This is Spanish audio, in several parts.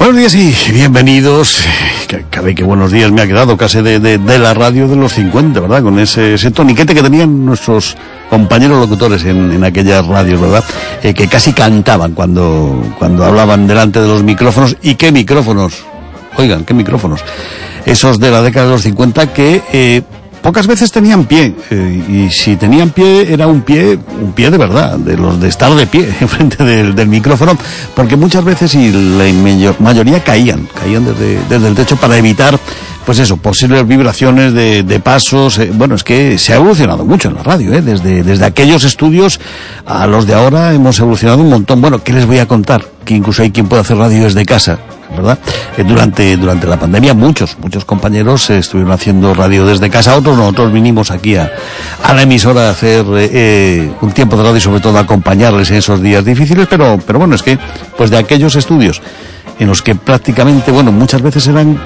Buenos días y bienvenidos. Cabe que buenos días me ha quedado casi de la radio de los 50, ¿verdad? Con ese toniquete que tenían nuestros compañeros locutores en aquellas radios, ¿verdad? Que casi cantaban cuando hablaban delante de los micrófonos. ¿Y qué micrófonos? Oigan, ¿qué micrófonos? Esos de la década de los 50 que pocas veces tenían pie, y si tenían pie era un pie de verdad, de los de estar de pie enfrente del micrófono, porque muchas veces y la mayoría caían desde el techo para evitar, pues eso, posibles vibraciones de pasos. Bueno, es que se ha evolucionado mucho en la radio, desde aquellos estudios a los de ahora hemos evolucionado un montón. Bueno, ¿qué les voy a contar? Que incluso hay quien puede hacer radio desde casa, ¿verdad? Durante la pandemia muchos compañeros estuvieron haciendo radio desde casa. Nosotros vinimos aquí a la emisora a hacer un tiempo de radio y sobre todo a acompañarles en esos días difíciles, pero bueno, es que pues de aquellos estudios en los que prácticamente, bueno, muchas veces eran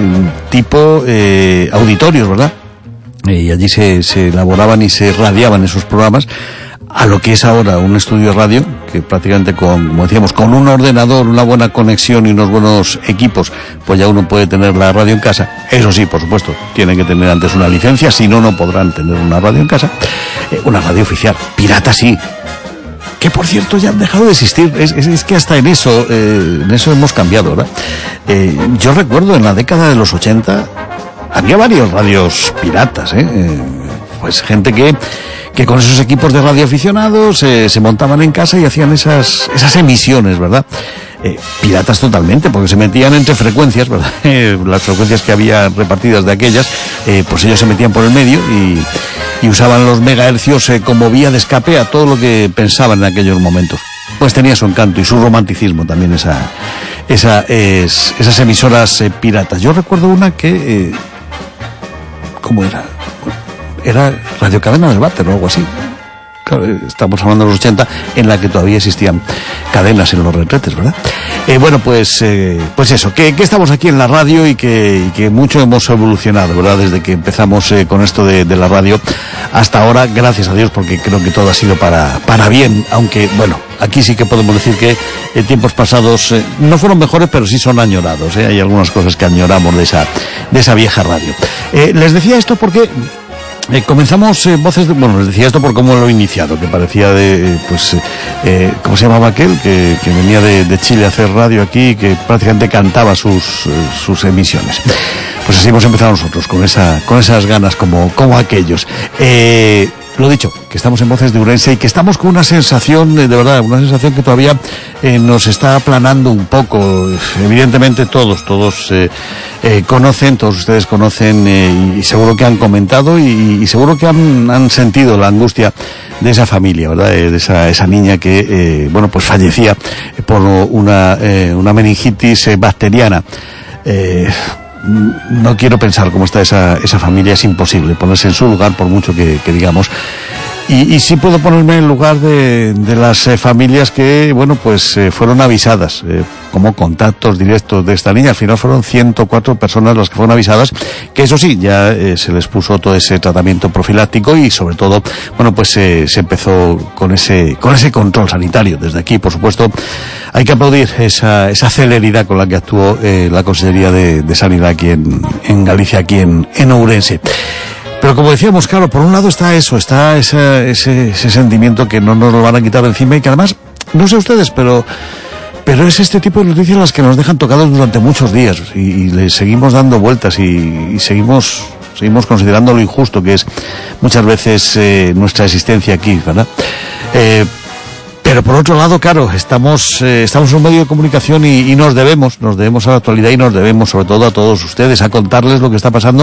tipo auditorios, ¿verdad? Y allí se elaboraban y se radiaban esos programas, a lo que es ahora un estudio de radio, que prácticamente como decíamos, con un ordenador, una buena conexión y unos buenos equipos, pues ya uno puede tener la radio en casa. Eso sí, por supuesto, tienen que tener antes una licencia, si no podrán tener una radio en casa. Una radio oficial, pirata sí, que por cierto ya han dejado de existir. Es que hasta en eso hemos cambiado, ¿verdad? Yo recuerdo en la década de los 80 había varios radios piratas, pues gente que con esos equipos de radioaficionados se montaban en casa y hacían esas emisiones, ¿verdad? Piratas totalmente, porque se metían entre frecuencias, ¿verdad? Las frecuencias que había repartidas de aquellas, pues ellos se metían por el medio y usaban los megahercios como vía de escape a todo lo que pensaban en aquellos momentos. Pues tenía su encanto y su romanticismo también esas emisoras piratas. Yo recuerdo una que ¿cómo era? Era Radio Cadena del Váter o algo así. Claro, estamos hablando de los 80, en la que todavía existían cadenas en los retretes, ¿verdad? Bueno, pues eso, que estamos aquí en la radio y que mucho hemos evolucionado, ¿verdad? Desde que empezamos con esto de la radio hasta ahora, gracias a Dios, porque creo que todo ha sido para bien, aunque, bueno, aquí sí que podemos decir que tiempos pasados no fueron mejores, pero sí son añorados, Hay algunas cosas que añoramos de esa vieja radio. Les decía esto porque comenzamos voces les decía esto por cómo lo he iniciado, que parecía ¿cómo se llamaba aquel? Que venía de Chile a hacer radio aquí, que prácticamente cantaba sus emisiones. Pues así hemos empezado nosotros, con esas ganas como aquellos. Lo dicho, que estamos en Voces de Ourense y que estamos con una sensación, de verdad, una sensación que todavía nos está aplanando un poco. Evidentemente todos conocen, todos ustedes conocen y seguro que han comentado y seguro que han sentido la angustia de esa familia, ¿verdad? De esa niña que, pues fallecía por una meningitis bacteriana. No quiero pensar cómo está esa familia, es imposible ponerse en su lugar por mucho que digamos. Y sí puedo ponerme en el lugar de las familias que, fueron avisadas como contactos directos de esta niña. Al final fueron 104 personas las que fueron avisadas, que eso sí, ya se les puso todo ese tratamiento profiláctico y sobre todo, se empezó con ese control sanitario. Desde aquí, por supuesto, hay que aplaudir esa celeridad con la que actuó la Consejería de Sanidad aquí en Galicia, aquí en Ourense. Pero como decíamos, claro, por un lado está ese sentimiento que no nos lo van a quitar de encima y que además, no sé ustedes, pero es este tipo de noticias las que nos dejan tocados durante muchos días y le seguimos dando vueltas y seguimos considerando lo injusto que es muchas veces nuestra existencia aquí, ¿verdad? Pero por otro lado, claro, estamos en un medio de comunicación y nos debemos a la actualidad y nos debemos sobre todo a todos ustedes a contarles lo que está pasando